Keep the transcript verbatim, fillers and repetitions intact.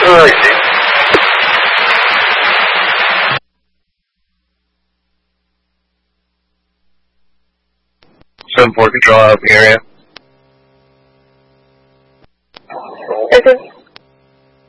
Oh, I see. seven four control out of the area.